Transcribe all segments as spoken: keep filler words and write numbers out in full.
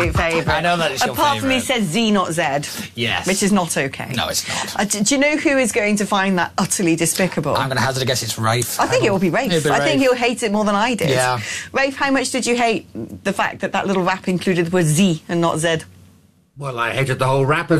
favourite. I know that it's your Apart from he favourite. says Z, not Z. Yes. Which is not okay. No, it's not. Uh, do, do you know who is going to find that utterly despicable? I'm going to hazard a guess it's Rafe. I think I it will be Rafe. It'll be I think Rafe. he'll hate it more than I did. Yeah. Rafe, how much did you hate the fact that that little rap included the word Z and not Z? Well, I hated the whole rap.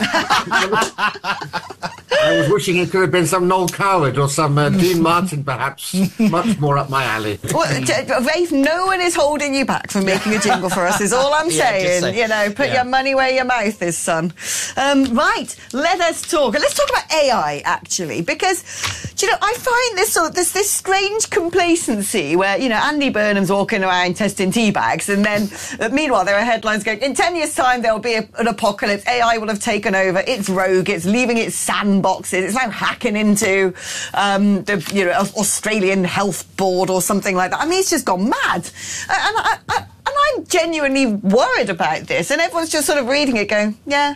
I was wishing it could have been some Noel Coward or some uh, Dean Martin, perhaps. Much more up my alley. Well, d- Rafe, no one is holding you back from making a jingle for us, is all I'm Yeah, saying. just say- you know, put yeah. your money where your mouth is, son. Um, right, let us talk. Let's talk about A I, actually, because, do you know, I find this sort of, this, this strange complacency where, you know, Andy Burnham's walking around testing tea bags, and then, uh, meanwhile, there are headlines going, in ten years' time, there'll be a, an apocalypse, A I will have taken over, it's rogue, it's leaving its sandboxes, it's now hacking into um, the you know Australian Health Board or something like that. I mean, it's just gone mad, and, I, I, and I'm genuinely worried about this. And everyone's just sort of reading it, going, "Yeah."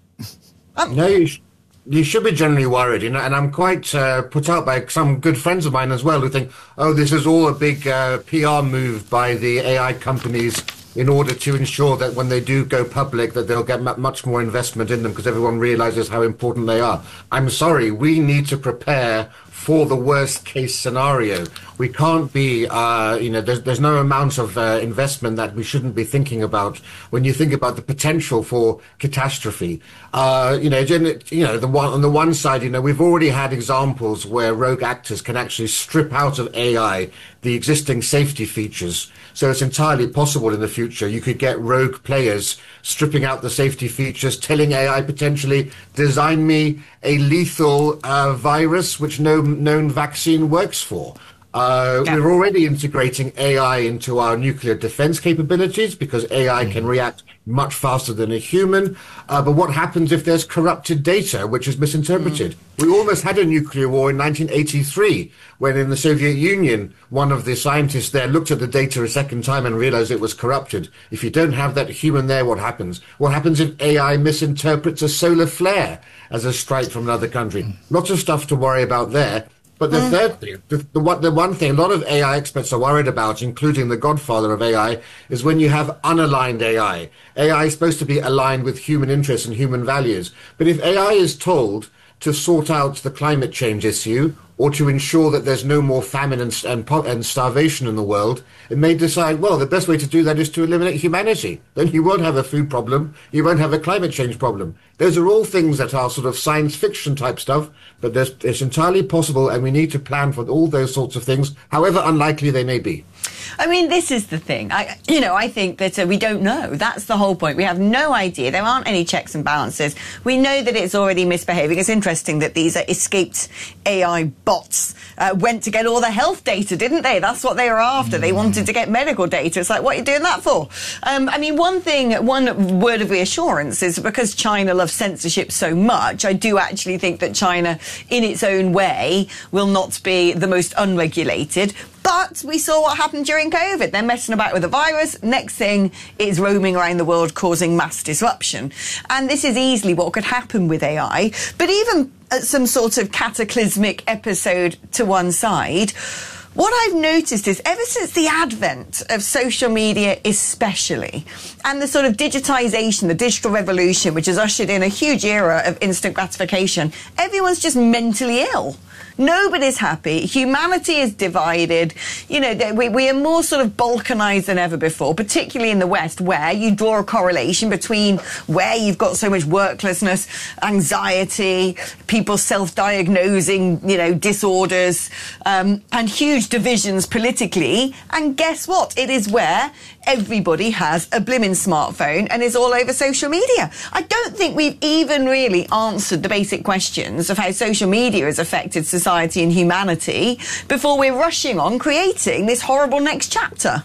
Um, No, you, sh- you should be generally worried, you know, and I'm quite uh, put out by some good friends of mine as well who think, oh, this is all a big uh, P R move by the A I companies in order to ensure that when they do go public that they'll get m- much more investment in them because everyone realizes how important they are. I'm sorry, we need to prepare for the worst case scenario. We can't be, uh, you know, there's, there's no amount of uh, investment that we shouldn't be thinking about when you think about the potential for catastrophe. Uh, you know, gen- you know, the one, on the one side, you know, we've already had examples where rogue actors can actually strip out of A I the existing safety features. So it's entirely possible in the future you could get rogue players stripping out the safety features, telling A I potentially, design me a lethal uh, virus which no known vaccine works for. Uh, Yeah. We're already integrating A I into our nuclear defense capabilities because A I can react much faster than a human. Uh, but what happens if there's corrupted data, which is misinterpreted? We almost had a nuclear war in nineteen eighty-three, when in the Soviet Union, one of the scientists there looked at the data a second time and realized it was corrupted. If you don't have that human there, what happens? What happens if A I misinterprets a solar flare as a strike from another country? Lots of stuff to worry about there. But the third thing, the, the, one, the one thing a lot of A I experts are worried about, including the godfather of A I, is when you have unaligned A I. A I is supposed to be aligned with human interests and human values. But if A I is told to sort out the climate change issue or to ensure that there's no more famine and, and, po- and starvation in the world, it may decide, well, the best way to do that is to eliminate humanity. Then you won't have a food problem, you won't have a climate change problem. Those are all things that are sort of science fiction type stuff, but there's, it's entirely possible, and we need to plan for all those sorts of things, however unlikely they may be. I mean, this is the thing. I, you know, I think that uh, we don't know. That's the whole point. We have no idea. There aren't any checks and balances. We know that it's already misbehaving. It's interesting that these uh, escaped A I bots uh, went to get all the health data, didn't they? That's what they were after. Mm. They wanted to get medical data. It's like, what are you doing that for? Um, I mean, one thing, one word of reassurance is because China loves censorship so much, I do actually think that China, in its own way, will not be the most unregulated. But we saw what happened during COVID. They're messing about with the virus. Next thing, it's roaming around the world causing mass disruption. And this is easily what could happen with A I. But even at some sort of cataclysmic episode to one side, what I've noticed is ever since the advent of social media especially, and the sort of digitisation, the digital revolution, which has ushered in a huge era of instant gratification, everyone's just mentally ill. Nobody's happy. Humanity is divided. You know, we, we are more sort of balkanised than ever before, particularly in the West, where you draw a correlation between where you've got so much worklessness, anxiety, people self-diagnosing, you know, disorders, um, and huge divisions politically. And guess what? It is where everybody has a blimmin' smartphone and is all over social media. I don't think we've even really answered the basic questions of how social media has affected society and humanity before we're rushing on creating this horrible next chapter.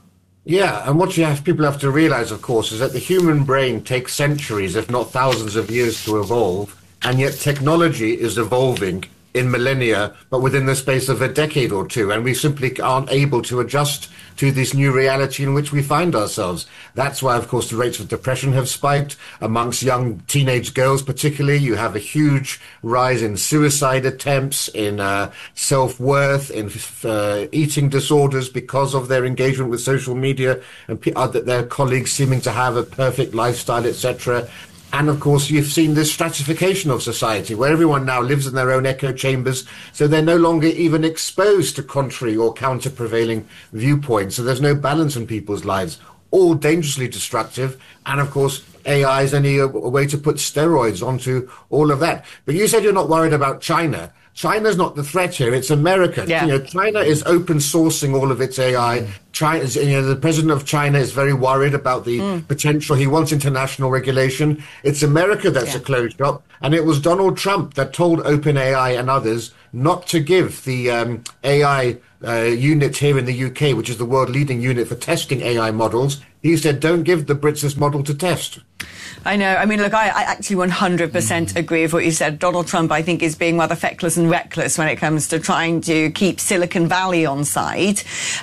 Yeah, and what you have, people have to realize, of course, is that the human brain takes centuries, if not thousands of years to evolve, and yet technology is evolving in millennia, but within the space of a decade or two. And we simply aren't able to adjust to this new reality in which we find ourselves. That's why, of course, the rates of depression have spiked amongst young teenage girls particularly. You have a huge rise in suicide attempts, in uh, self-worth, in uh, eating disorders because of their engagement with social media and pe- uh, their colleagues seeming to have a perfect lifestyle, et cetera. And, of course, you've seen this stratification of society where everyone now lives in their own echo chambers, so they're no longer even exposed to contrary or counter-prevailing viewpoints. So there's no balance in people's lives, all dangerously destructive. And, of course, A I is only a, a way to put steroids onto all of that. But you said you're not worried about China. China's not the threat here. It's America. Yeah. You know, China is open sourcing all of its A I. Mm. China, you know, the president of China is very worried about the mm. potential. He wants international regulation. It's America that's yeah. a closed shop. And it was Donald Trump that told OpenAI and others not to give the um, A I uh, unit here in the U K, which is the world leading unit for testing A I models. He said, don't give the Brits this model to test. I know. I mean, look, I, I actually one hundred percent agree with what you said. Donald Trump, I think, is being rather feckless and reckless when it comes to trying to keep Silicon Valley on side.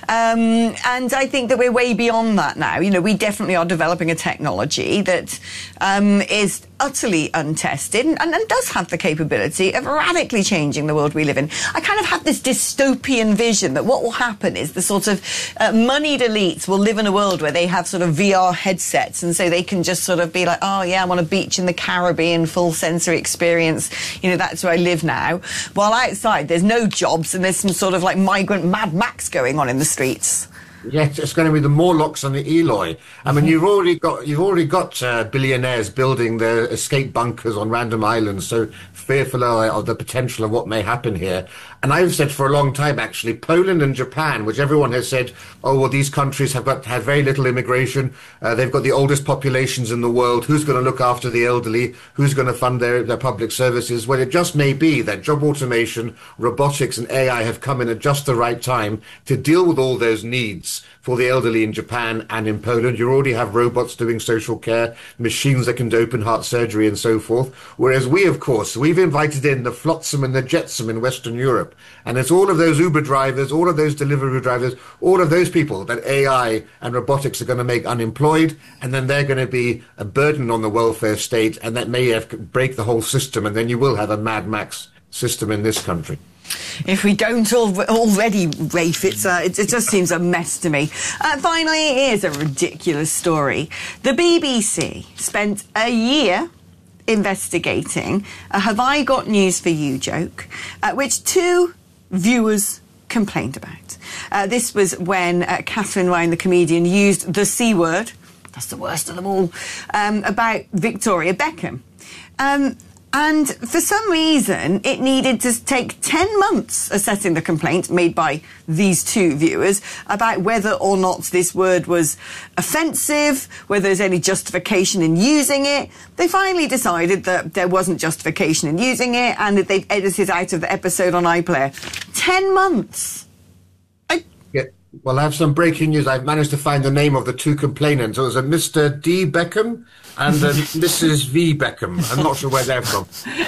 Um, and I think that we're way beyond that now. You know, we definitely are developing a technology that um, is utterly untested and, and, and does have the capability of radically changing the world we live in. I kind of have this dystopian vision that what will happen is the sort of uh, moneyed elites will live in a world where they have sort of V R headsets, and so they can just sort of be like, oh yeah, I'm on a beach in the Caribbean, full sensory experience, you know, that's where I live now. While outside there's no jobs and there's some sort of like migrant Mad Max going on in the streets. Yes, it's going to be the Morlocks and the Eloi. I mean, you've already got you've already got uh, billionaires building their escape bunkers on random islands, so fearful of the potential of what may happen here. And I've said for a long time, actually, Poland and Japan, which everyone has said, oh, well, these countries have got have very little immigration. Uh, they've got the oldest populations in the world. Who's going to look after the elderly? Who's going to fund their, their public services? Well, it just may be that job automation, robotics and A I have come in at just the right time to deal with all those needs for the elderly in Japan and in Poland. You already have robots doing social care, machines that can do open heart surgery and so forth. Whereas we, of course, we've invited in the flotsam and the jetsam in Western Europe. And it's all of those Uber drivers, all of those delivery drivers, all of those people that A I and robotics are going to make unemployed. And then they're going to be a burden on the welfare state. And that may have break the whole system. And then you will have a Mad Max system in this country. If we don't al- already, Rafe, it's, uh, it, it just seems a mess to me. Uh, finally, here's a ridiculous story. The B B C spent a year investigating a Have I Got News For You joke, uh, which two viewers complained about. Uh, this was when uh, Catherine Ryan, the comedian, used the C word, that's the worst of them all, um, about Victoria Beckham. Um... And for some reason, it needed to take ten months assessing the complaint made by these two viewers about whether or not this word was offensive, whether there's any justification in using it. They finally decided that there wasn't justification in using it and that they've edited out of the episode on iPlayer. Ten months. I... Yeah. Well, I have some breaking news. I've managed to find the name of the two complainants. It was a Mister D. Beckham and uh, Missus V. Beckham. I'm not sure where they're from.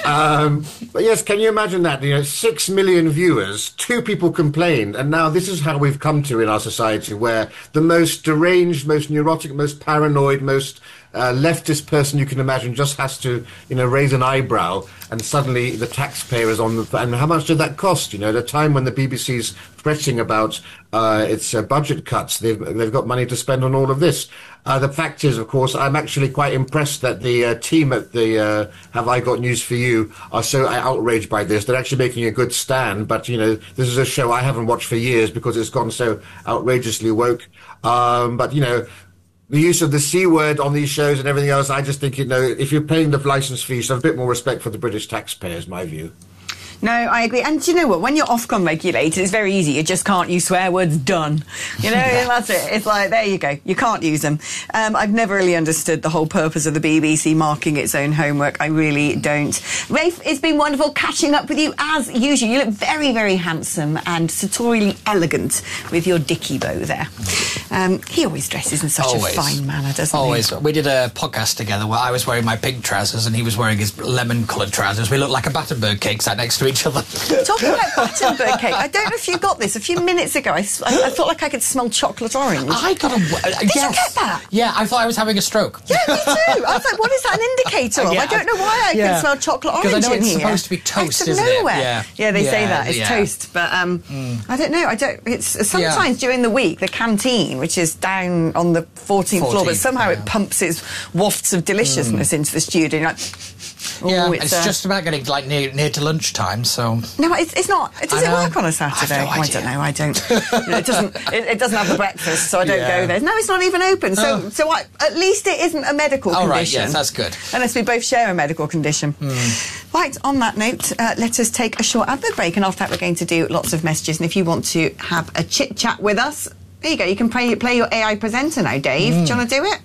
Um, but yes, can you imagine that? You know, six million viewers, two people complained, and now this is how we've come to in our society, where the most deranged, most neurotic, most paranoid, most uh, leftist person you can imagine just has to, you know, raise an eyebrow, and suddenly the taxpayer is on the... And how much did that cost? You know, at a time when the B B C's fretting about uh, its uh, budget cuts, they've, they've got money to spend on all of this. Uh, the fact is, of course, I'm actually quite impressed that the uh, team at the uh, Have I Got News For You are so outraged by this. They're actually making a good stand, but, you know, this is a show I haven't watched for years because it's gone so outrageously woke. Um, but, you know, the use of the C word on these shows and everything else, I just think, you know, if you're paying the license fees, have a bit more respect for the British taxpayers, my view. No, I agree. And do you know what? When you're Ofcom regulated, it's very easy. You just can't use swear words. Done. You know, yeah. That's it. It's like, there you go. You can't use them. Um, I've never really understood the whole purpose of the B B C marking its own homework. I really don't. Rafe, it's been wonderful catching up with you as usual. You look very, very handsome and sartorially elegant with your dicky bow there. Um, he always dresses in such always. a fine manner, doesn't always. he? Always. We did a podcast together where I was wearing my pink trousers and he was wearing his lemon-coloured trousers. We looked like a Battenberg cake sat next to each each other. Talking about Battenberg cake, I don't know if you got this. A few minutes ago, I, I, I felt like I could smell chocolate orange. I got a... Uh, Did yes. you get that? Yeah, I thought I was having a stroke. Yeah, me too. I was like, what is that an indicator of? Yeah, I don't know why I yeah. can smell chocolate orange in Because here. I know it's supposed to be toast, Out of isn't nowhere. it? Yeah. Yeah, they yeah, say that. It's yeah. toast. But um, mm. I don't know. I don't. It's sometimes Yeah. during the week, the canteen, which is down on the fourteenth floor, but somehow yeah. it pumps its wafts of deliciousness mm. into the studio. And you're like, oh, yeah, it's, it's uh, just about getting like near, near to lunchtime, so... No, it's, it's not. Does it work on a Saturday? I, have no oh, I don't know. I don't. You know, it doesn't. It, it doesn't have the breakfast, so I don't Yeah. go there. No, it's not even open. So, Oh. so I, at least it isn't a medical Oh, condition. right, yes, that's good. Unless we both share a medical condition. Mm. Right. On that note, uh, let us take a short advert break, and after that, we're going to do lots of messages. And if you want to have a chit chat with us, there you go. You can play play your A I presenter now, Dave. Mm. Do you want to do it?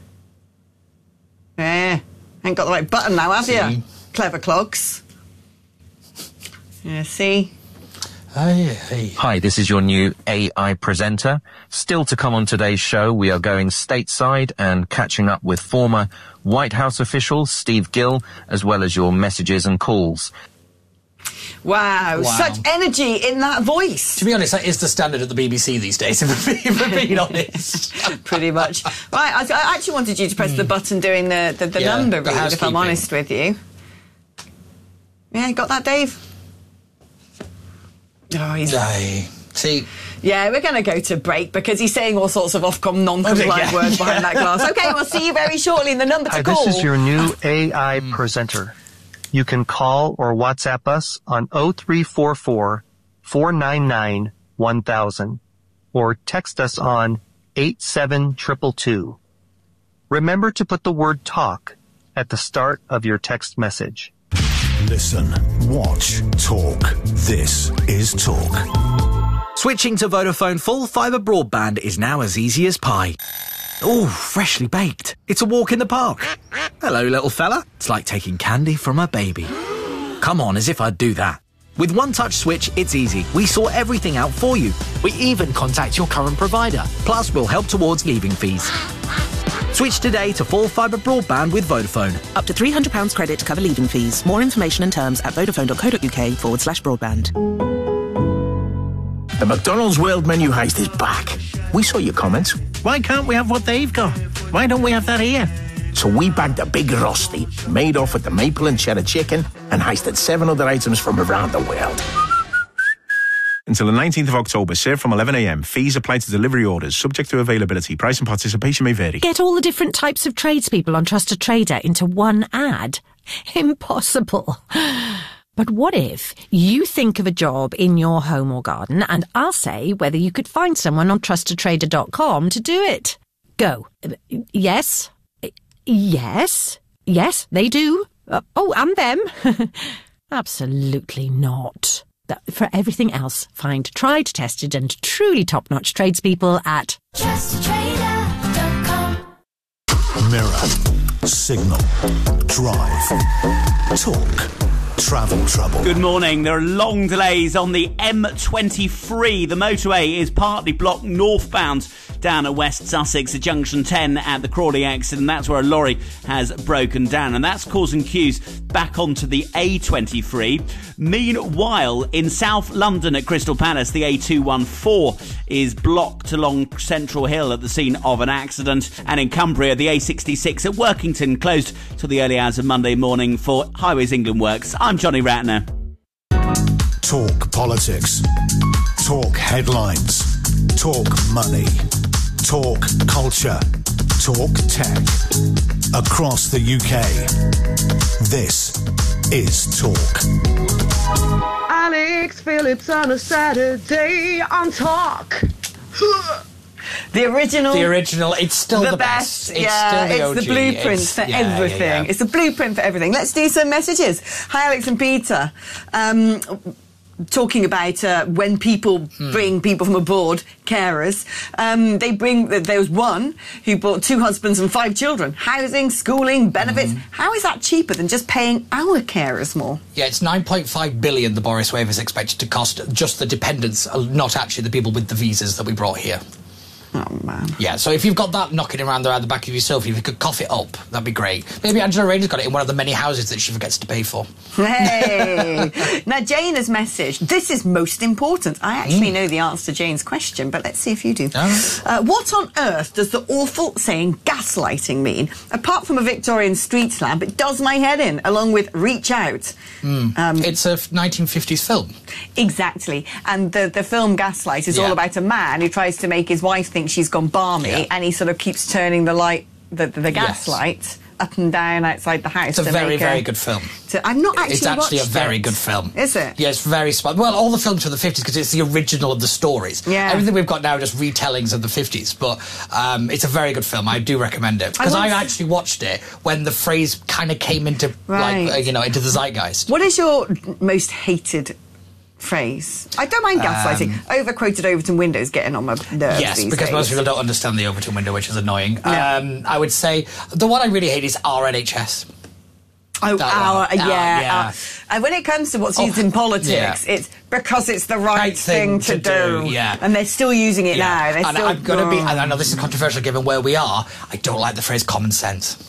Yeah. Ain't got the right button now, have see. you? Clever clogs. Yeah, see? Hey, hey. Hi, this is your new A I presenter. Still to come on today's show, we are going stateside and catching up with former White House official Steve Gill, as well as your messages and calls. Wow, Wow. such energy in that voice. To be honest, that is the standard at the B B C these days, if we're, if we're being honest. Pretty much. Right, I, I actually wanted you to press mm. the button doing the, the, the yeah, number the read, if I'm honest with you. Yeah, got that, Dave? Oh, he's... Aye. See... Yeah, we're going to go to break because he's saying all sorts of Ofcom non-compliant yeah. words behind that glass. OK, we'll see you very shortly. In the number to Hi, call... this is your new A I presenter. You can call or WhatsApp us on oh three four four, four nine nine, one thousand or text us on eight seven two two two. Remember to put the word talk at the start of your text message. Listen, watch, talk. This is Talk. Switching to Vodafone full fibre broadband is now as easy as pie. Ooh, freshly baked. It's a walk in the park. Hello, little fella. It's like taking candy from a baby. Come on, as if I'd do that. With One Touch Switch, it's easy. We sort everything out for you. We even contact your current provider. Plus, we'll help towards leaving fees. Switch today to full fibre broadband with Vodafone. Up to three hundred pounds credit to cover leaving fees. More information and terms at vodafone.co.uk forward slash broadband. The McDonald's World Menu Heist is back. We saw your comments. Why can't we have what they've got? Why don't we have that here? So we bagged a big rosti, made off with the maple and cheddar chicken, and heisted seven other items from around the world. Until the nineteenth of October, served from eleven a m. Fees apply to delivery orders, subject to availability. Price and participation may vary. Get all the different types of tradespeople on Trusted Trader into one ad? Impossible. But what if you think of a job in your home or garden and I'll say whether you could find someone on trusted trader dot com to do it? Go. Yes? Yes? Yes, they do. Uh, oh, and them? Absolutely not. For everything else, find tried, tested and truly top-notch tradespeople at trusted trader dot com. Mirror, Signal, Drive, Talk. Travel trouble. Good morning. There are long delays on the M twenty-three. The motorway is partly blocked northbound down at West Sussex at junction ten at the Crawley accident. That's where a lorry has broken down, and that's causing queues back onto the A twenty-three. Meanwhile, in South London at Crystal Palace, the A two fourteen is blocked along Central Hill at the scene of an accident, and in Cumbria, the A sixty-six at Workington closed till the early hours of Monday morning for Highways England works. I'm Johnny Ratner. Talk politics. Talk headlines. Talk money. Talk culture. Talk tech. Across the U K. This is Talk. Alex Phillips on a Saturday on Talk. The original. The original. It's still the, the best. best. It's yeah, still the it's O G. the blueprint it's, for yeah, everything. Yeah, yeah. It's the blueprint for everything. Let's do some messages. Hi, Alex and Peter. Um, talking about uh, when people hmm. bring people from abroad, carers, um, they bring, there was one who brought two husbands and five children. Housing, schooling, benefits. Mm. How is that cheaper than just paying our carers more? Yeah, it's nine point five billion the Boris wave is expected to cost just the dependents, not actually the people with the visas that we brought here. Oh, man. Yeah, so if you've got that knocking around around the back of your sofa, if you could cough it up, that'd be great. Maybe Angela Rayner's got it in one of the many houses that she forgets to pay for. Hey! Now, Jane has messaged, this is most important. I actually mm. know the answer to Jane's question, but let's see if you do. Oh. Uh, what on earth does the awful saying gaslighting mean? Apart from a Victorian street lamp, it does my head in, along with reach out. Mm. Um, it's a nineteen fifties film. Exactly. And the, the film Gaslight is yeah. all about a man who tries to make his wife think she's gone balmy, yeah. and he sort of keeps turning the light, the, the, the gas yes. light up and down outside the house. It's a to very, make very a, good film. To, I'm not actually It's actually a very it. good film. Is it? Yeah, it's very smart. Well, all the films from the fifties, because it's the original of the stories. Yeah. Everything we've got now are just retellings of the fifties, but um, it's a very good film. I do recommend it. Because I, I actually watched it when the phrase kind of came into, right. like, uh, you know, into the zeitgeist. What is your most hated phrase? I don't mind gaslighting. Um, Overquoted Overton windows getting on my nerves. Yes, these because days. most people don't understand the Overton window, which is annoying. Yeah. Um, I would say the one I really hate is R N H S. Oh, our, yeah. Uh, yeah. Uh, and when it comes to what's used oh, in politics, yeah. it's because it's the right, right thing, thing to, to do. do. Yeah. And they're still using it yeah. now. They're and still, I'm going to oh. be, and I know this is controversial given where we are, I don't like the phrase common sense.